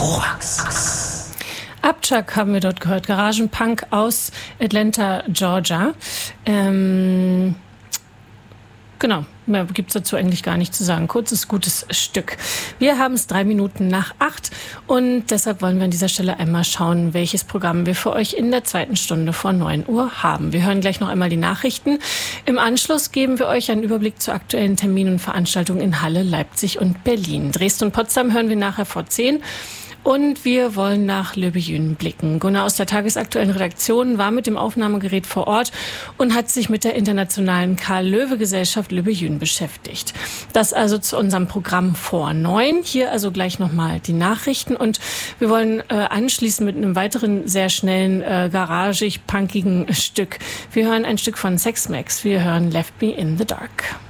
Upchuck haben wir dort gehört, Garagenpunk aus Atlanta, Georgia. Genau, mehr gibt's dazu eigentlich gar nicht zu sagen. Kurzes, gutes Stück. Wir haben es 7:03 und deshalb wollen wir an dieser Stelle einmal schauen, welches Programm wir für euch in der zweiten Stunde vor 9 Uhr haben. Wir hören gleich noch einmal die Nachrichten. Im Anschluss geben wir euch einen Überblick zu aktuellen Terminen und Veranstaltungen in Halle, Leipzig und Berlin. Dresden und Potsdam hören wir nachher vor 10. Und wir wollen nach Le Beyune blicken. Gunnar aus der tagesaktuellen Redaktion war mit dem Aufnahmegerät vor Ort und hat sich mit der internationalen Karl-Löwe-Gesellschaft Le Beyune beschäftigt. Das also zu unserem Programm vor 9. Hier also gleich nochmal die Nachrichten. Und wir wollen anschließen mit einem weiteren sehr schnellen, garagig-punkigen Stück. Wir hören ein Stück von Sex Max. Wir hören Left Me in the Dark.